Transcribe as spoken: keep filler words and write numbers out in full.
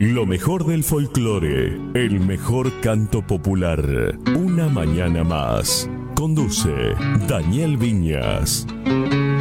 Lo mejor del folclore, el mejor canto popular. Una mañana más. Conduce Daniel Viñas.